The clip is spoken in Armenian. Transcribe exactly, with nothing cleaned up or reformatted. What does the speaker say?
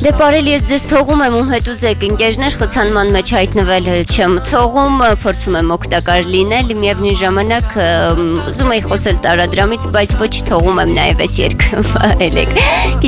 Դե բարել ես ձեզ թողում եմ ում հետ ուզեք ընկերներ խցանման մեջ հայտնվել չեմ թողում, փորձում եմ օգտակար լինել, միևնույն ժամանակ ուզում եի խոսել տարադրամից, բայց ոչ թողում եմ նաև այս երգը վայելեք։